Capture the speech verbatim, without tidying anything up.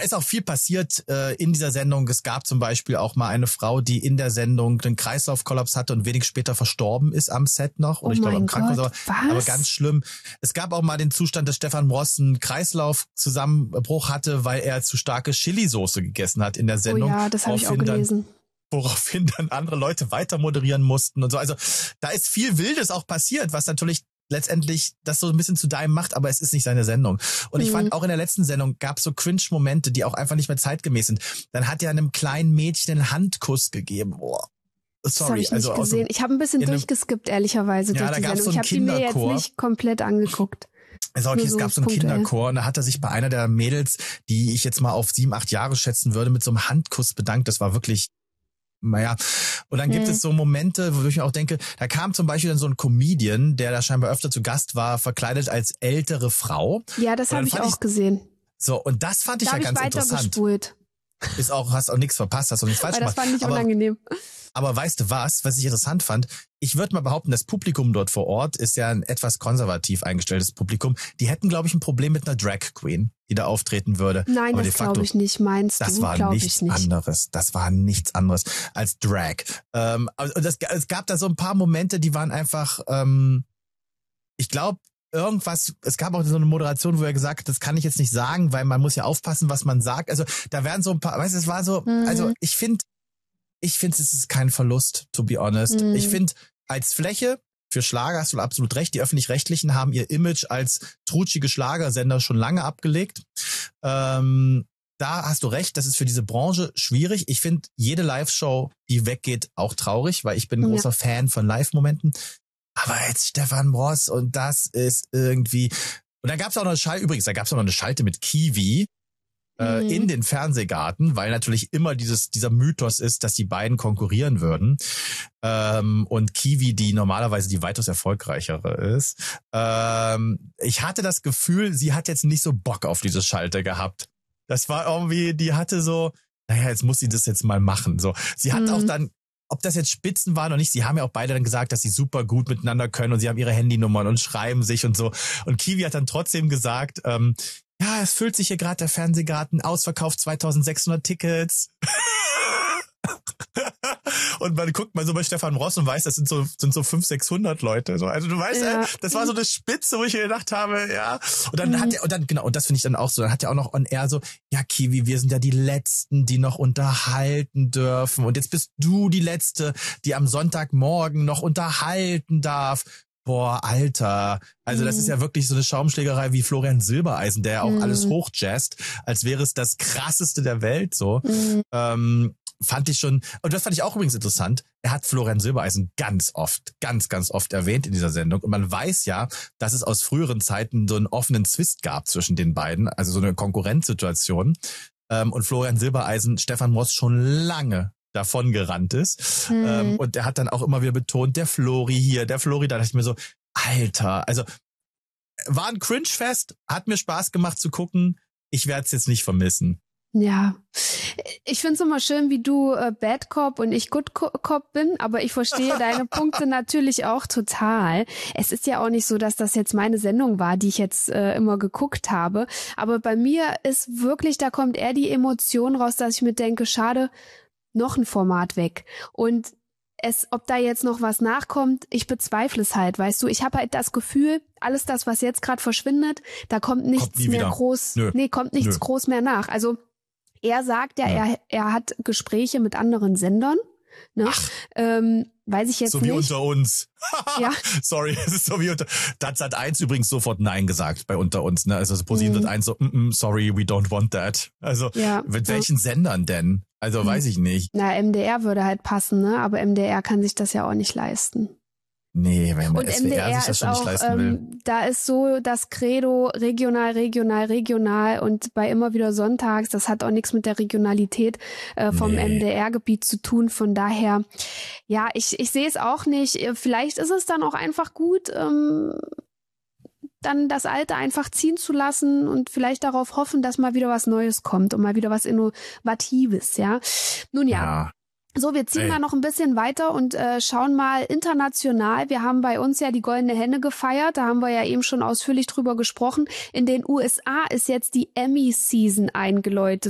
ist auch viel passiert äh, in dieser Sendung. Es gab zum Beispiel auch mal eine Frau, die in der Sendung den Kreislaufkollaps hatte und wenig später verstorben ist am Set noch. Und oh ich glaube im mein Krankenhaus. Gott, aber, aber ganz schlimm. Es gab auch mal den Zustand, dass Stefan Ross einen Kreislaufzusammenbruch hatte, weil er zu starke Chili-Soße gegessen hat in der Sendung. Oh ja, das habe ich auch gelesen. Dann, woraufhin dann andere Leute weiter moderieren mussten und so. Also da ist viel Wildes auch passiert, was natürlich letztendlich das so ein bisschen zu deinem macht, aber es ist nicht seine Sendung. Und ich mhm. fand, auch in der letzten Sendung gab es so Cringe-Momente, die auch einfach nicht mehr zeitgemäß sind. Dann hat er einem kleinen Mädchen einen Handkuss gegeben. Boah. Sorry. Das habe ich nicht also gesehen. Ich habe ein bisschen durchgeskippt, ehrlicherweise, ja, durch die Sendung. So ich habe die mir jetzt nicht komplett angeguckt. Also okay, so es gab so einen punktuell. Kinderchor und da hat er sich bei einer der Mädels, die ich jetzt mal auf sieben, acht Jahre schätzen würde, mit so einem Handkuss bedankt. Das war wirklich... Naja, und dann gibt hm. es so Momente, wo ich mir auch denke, da kam zum Beispiel dann so ein Comedian, der da scheinbar öfter zu Gast war, verkleidet als ältere Frau. Ja, das habe ich auch ich, gesehen. So, und das fand ich da ja ganz ich interessant. Gespult. Ist auch, hast auch nichts verpasst, hast auch nichts falsch gemacht. Das fand ich aber, unangenehm. Aber weißt du was, was ich interessant fand? Ich würde mal behaupten, das Publikum dort vor Ort ist ja ein etwas konservativ eingestelltes Publikum. Die hätten, glaube ich, ein Problem mit einer Drag Queen, die da auftreten würde. Nein, aber das glaube ich nicht, meinst das du? Das war nichts nicht. anderes. Das war nichts anderes als Drag. Ähm, also das, es gab da so ein paar Momente, die waren einfach, ähm, ich glaube, irgendwas, es gab auch so eine Moderation, wo er gesagt hat, das kann ich jetzt nicht sagen, weil man muss ja aufpassen, was man sagt. Also da werden so ein paar, weißt du, es war so, mhm. also ich finde, ich finde, es ist kein Verlust, to be honest. Mhm. Ich finde, als Fläche für Schlager hast du absolut recht. Die Öffentlich-Rechtlichen haben ihr Image als trutschige Schlagersender schon lange abgelegt. Ähm, da hast du recht, das ist für diese Branche schwierig. Ich finde, jede Live-Show, die weggeht, auch traurig, weil ich bin ein großer ja. Fan von Live-Momenten. Aber jetzt Stefan Ross und das ist irgendwie... Und dann gab es auch noch eine Schalte, übrigens, da gab es auch noch eine Schalte mit Kiwi äh, mhm. in den Fernsehgarten, weil natürlich immer dieses dieser Mythos ist, dass die beiden konkurrieren würden. Ähm, und Kiwi, die normalerweise die weitaus erfolgreichere ist. Ähm, ich hatte das Gefühl, sie hat jetzt nicht so Bock auf diese Schalte gehabt. Das war irgendwie, die hatte so, naja, jetzt muss sie das jetzt mal machen. So, sie hat mhm. auch dann... Ob das jetzt Spitzen waren oder nicht, sie haben ja auch beide dann gesagt, dass sie super gut miteinander können und sie haben ihre Handynummern und schreiben sich und so. Und Kiwi hat dann trotzdem gesagt, ähm, ja, es füllt sich hier gerade der Fernsehgarten, ausverkauft zweitausendsechshundert Tickets. Und man guckt mal so bei Stefan Ross und weiß, das sind so sind so fünfhundert, sechshundert Leute. So. Also du weißt, ja. das war so eine Spitze, wo ich mir gedacht habe, ja. Und dann mhm. hat er, und dann, genau, und das finde ich dann auch so, dann hat er auch noch on air so, ja Kiwi, wir sind ja die Letzten, die noch unterhalten dürfen. Und jetzt bist du die Letzte, die am Sonntagmorgen noch unterhalten darf. Boah, Alter. Also das ist ja wirklich so eine Schaumschlägerei wie Florian Silbereisen, der ja auch mhm. alles hochjazzt, als wäre es das Krasseste der Welt, so. Mhm. Ähm, fand ich schon, und das fand ich auch übrigens interessant, er hat Florian Silbereisen ganz oft, ganz, ganz oft erwähnt in dieser Sendung. Und man weiß ja, dass es aus früheren Zeiten so einen offenen Zwist gab zwischen den beiden, also so eine Konkurrenzsituation. Ähm, und Florian Silbereisen, Stefan Ross schon lange davon gerannt ist. Hm. Ähm, und er hat dann auch immer wieder betont, der Flori hier, der Flori, da dachte ich mir so, Alter, also war ein Cringe-Fest, hat mir Spaß gemacht zu gucken, ich werde es jetzt nicht vermissen. Ja, ich find's immer schön, wie du äh, Bad Cop und ich Good Cop bin, aber ich verstehe deine Punkte natürlich auch total. Es ist ja auch nicht so, dass das jetzt meine Sendung war, die ich jetzt äh, immer geguckt habe, aber bei mir ist wirklich, da kommt eher die Emotion raus, dass ich mir denke, schade, noch ein Format weg. Und es, ob da jetzt noch was nachkommt, ich bezweifle es halt, weißt du. Ich habe halt das Gefühl, alles das, was jetzt gerade verschwindet, da kommt nichts kommt mehr wieder. groß, Nö. nee, kommt nichts Nö. groß mehr nach. Also er sagt ja, ja. er er hat Gespräche mit anderen Sendern, ne? Ach. Ähm, weiß ich jetzt so wie nicht. unter uns. Ja. Sorry, es ist so wie unter... Da hat Sat eins übrigens sofort Nein gesagt bei unter uns. Ne? Also ProSieben Sat eins so, mm -mm, sorry, we don't want that. Also ja. mit welchen Sendern denn? Also hm. weiß ich nicht. Na, M D R würde halt passen, ne? Aber M D R kann sich das ja auch nicht leisten. Nee, wenn und S M W D R R sich das ist schon auch, nicht leisten ähm, will. Da ist so das Credo regional, regional, regional und bei immer wieder sonntags, das hat auch nichts mit der Regionalität äh, vom nee. M D R-Gebiet zu tun. Von daher, ja, ich ich sehe es auch nicht. Vielleicht ist es dann auch einfach gut, ähm, dann das Alte einfach ziehen zu lassen und vielleicht darauf hoffen, dass mal wieder was Neues kommt und mal wieder was Innovatives, ja. Nun ja. ja. So, wir ziehen Ey. mal noch ein bisschen weiter und äh, schauen mal international. Wir haben bei uns ja die Goldene Henne gefeiert. Da haben wir ja eben schon ausführlich drüber gesprochen. In den U S A ist jetzt die Emmy-Season eingeläutet